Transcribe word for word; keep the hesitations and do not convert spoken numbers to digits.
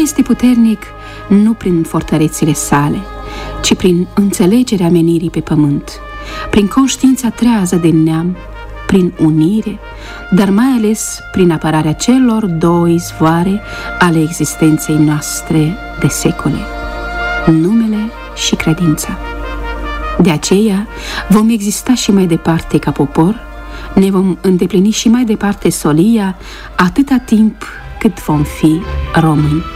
este puternic nu prin fortărețile sale, ci prin înțelegerea menirii pe pământ, prin conștiința trează de neam, prin unire, dar mai ales prin apărarea celor două izvoare ale existenței noastre de secole, numele și credința. De aceea vom exista și mai departe ca popor, ne vom îndeplini și mai departe solia atâta timp cât vom fi români.